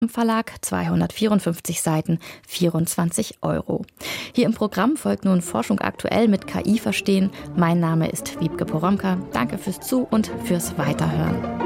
Im Verlag, 254 Seiten, 24 €. Hier im Programm folgt nun Forschung aktuell mit KI verstehen. Mein Name ist Wiebke Poromka. Danke fürs Zu- und fürs Weiterhören.